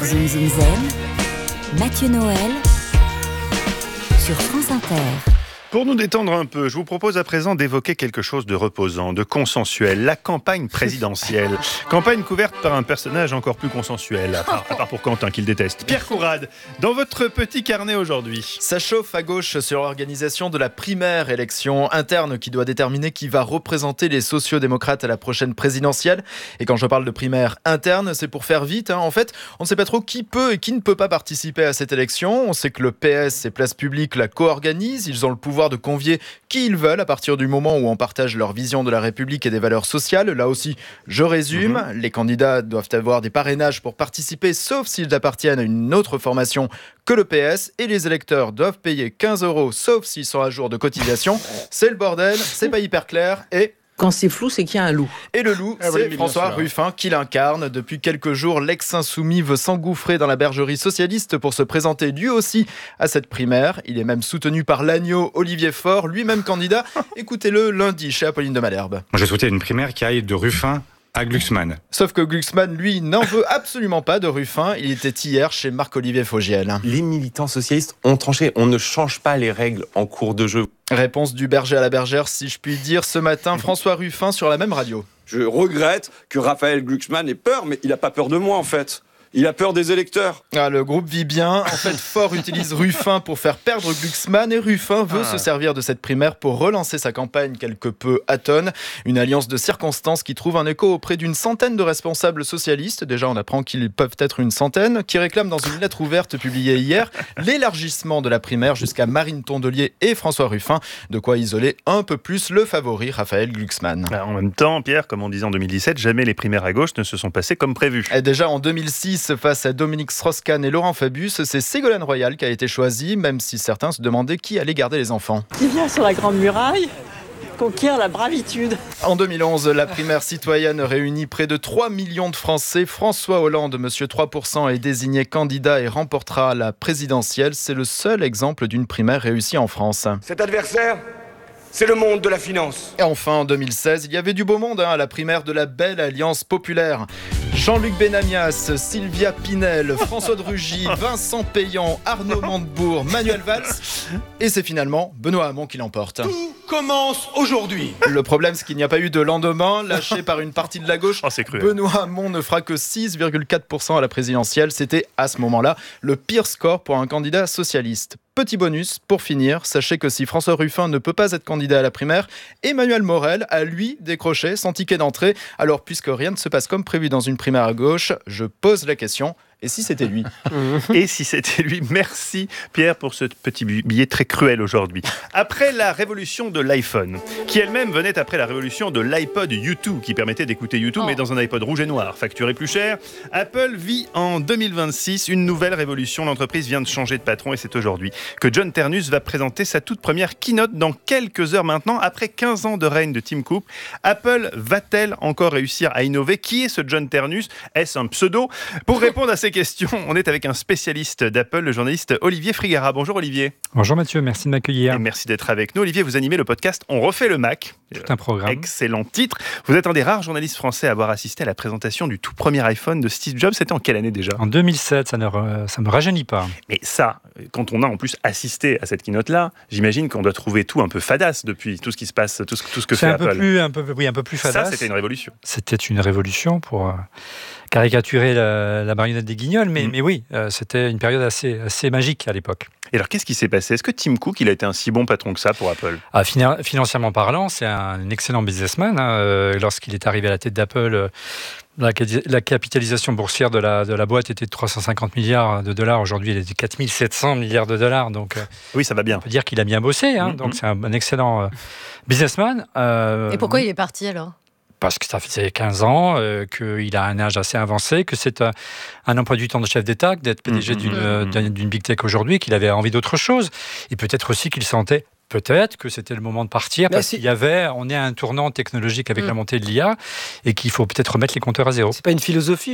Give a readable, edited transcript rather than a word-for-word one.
Zoom Zoom Zen, Mathieu Noël sur France Inter. Pour nous détendre un peu, je vous propose à présent d'évoquer quelque chose de reposant, de consensuel, la campagne présidentielle. Campagne couverte par un personnage encore plus consensuel, à part pour Quentin qu'il déteste. Pierre Courade, dans votre petit carnet aujourd'hui. Ça chauffe à gauche sur l'organisation de la primaire élection interne qui doit déterminer qui va représenter les sociaux-démocrates à la prochaine présidentielle. Et quand je parle de primaire interne, c'est pour faire vite. En fait, on ne sait pas trop qui peut et qui ne peut pas participer à cette élection. On sait que le PS et Place Publique la co-organisent. Ils ont le pouvoir de convier qui ils veulent à partir du moment où on partage leur vision de la République et des valeurs sociales. Là aussi, je résume, les candidats doivent avoir des parrainages pour participer, sauf s'ils appartiennent à une autre formation que le PS, et les électeurs doivent payer 15 €, sauf s'ils sont à jour de cotisation. C'est le bordel, c'est pas hyper clair, et... Quand c'est flou, c'est qu'il y a un loup. Et le loup, c'est François Ruffin qui l'incarne. Depuis quelques jours, l'ex-insoumis veut s'engouffrer dans la bergerie socialiste pour se présenter lui aussi à cette primaire. Il est même soutenu par l'agneau Olivier Faure, lui-même candidat. Écoutez-le lundi chez Apolline de Malherbe. J'ai souhaité une primaire qui aille de Ruffin à Glucksmann. Sauf que Glucksmann, lui, n'en veut absolument pas de Ruffin. Il était hier chez Marc-Olivier Fogiel. Les militants socialistes ont tranché. On ne change pas les règles en cours de jeu. Réponse du berger à la bergère, si je puis dire. Ce matin, François Ruffin sur la même radio. Je regrette que Raphaël Glucksmann ait peur, mais il n'a pas peur de moi en fait. Il a peur des électeurs. Le groupe vit bien. En fait, Faure utilise Ruffin pour faire perdre Glucksmann et Ruffin veut se servir de cette primaire pour relancer sa campagne quelque peu atone. Une alliance de circonstances qui trouve un écho auprès d'une centaine de responsables socialistes. Déjà, on apprend qu'ils peuvent être une centaine, qui réclament dans une lettre ouverte publiée hier l'élargissement de la primaire jusqu'à Marine Tondelier et François Ruffin. De quoi isoler un peu plus le favori Raphaël Glucksmann. En même temps, Pierre, comme on disait en 2017, jamais les primaires à gauche ne se sont passées comme prévu. Et déjà en 2006, face à Dominique Strauss-Kahn et Laurent Fabius, c'est Ségolène Royal qui a été choisie, même si certains se demandaient qui allait garder les enfants. Qui vient sur la Grande Muraille conquiert la bravitude. En 2011, la primaire citoyenne réunit près de 3 millions de Français. François Hollande, monsieur 3%, est désigné candidat et remportera la présidentielle. C'est le seul exemple d'une primaire réussie en France. Cet adversaire, c'est le monde de la finance. Et enfin, en 2016, il y avait du beau monde à la primaire de la belle Alliance populaire. Jean-Luc Benamias, Sylvia Pinel, François de Rugy, Vincent Payan, Arnaud Montebourg, Manuel Valls. Et c'est finalement Benoît Hamon qui l'emporte. Tout commence aujourd'hui. Le problème, c'est qu'il n'y a pas eu de lendemain. Lâché par une partie de la gauche, c'est cruel. Benoît Hamon ne fera que 6,4% à la présidentielle. C'était à ce moment-là le pire score pour un candidat socialiste. Petit bonus, pour finir, sachez que si François Ruffin ne peut pas être candidat à la primaire, Emmanuel Morel a lui décroché son ticket d'entrée. Alors puisque rien ne se passe comme prévu dans une primaire à gauche, je pose la question. Et si c'était lui ? Et si c'était lui ? Merci Pierre pour ce petit billet très cruel aujourd'hui. Après la révolution de l'iPhone, qui elle-même venait après la révolution de l'iPod U2, qui permettait d'écouter YouTube mais dans un iPod rouge et noir, facturé plus cher, Apple vit en 2026 une nouvelle révolution. L'entreprise vient de changer de patron et c'est aujourd'hui que John Ternus va présenter sa toute première keynote dans quelques heures maintenant. Après 15 ans de règne de Tim Cook, Apple va-t-elle encore réussir à innover ? Qui est ce John Ternus ? Est-ce un pseudo ? Pour répondre à ces questions, on est avec un spécialiste d'Apple, le journaliste Olivier Frigara. Bonjour Olivier. Bonjour Mathieu, merci de m'accueillir. Et merci d'être avec nous. Olivier, vous animez le podcast On refait le Mac. Tout un programme. Excellent titre. Vous êtes un des rares journalistes français à avoir assisté à la présentation du tout premier iPhone de Steve Jobs. C'était en quelle année déjà ? En 2007, ça me rajeunit pas. Mais ça, quand on a en plus assisté à cette keynote-là, j'imagine qu'on doit trouver tout un peu fadasse depuis tout ce qui se passe, tout ce que fait Apple. Un peu plus fadasse. Ça, c'était une révolution. C'était une révolution pour caricaturer la marionnette des Guignols, mais oui, c'était une période assez magique à l'époque. Et alors, qu'est-ce qui s'est passé ? Est-ce que Tim Cook, il a été un si bon patron que ça pour Apple ? Financièrement parlant, c'est un excellent businessman. Lorsqu'il est arrivé à la tête d'Apple, la capitalisation boursière de la boîte était de 350 milliards de dollars. Aujourd'hui, elle est de 4700 milliards de dollars. Donc, oui, ça va bien. On peut dire qu'il a bien bossé. Donc, c'est un excellent businessman. Et pourquoi il est parti alors ? Parce que ça faisait 15 ans, qu'il a un âge assez avancé, que c'est un emploi du temps de chef d'État, d'être PDG d'une big tech aujourd'hui, qu'il avait envie d'autre chose. Et peut-être aussi qu'il sentait que c'était le moment de partir, parce on est à un tournant technologique avec la montée de l'IA, et qu'il faut peut-être remettre les compteurs à zéro. C'est pas une philosophie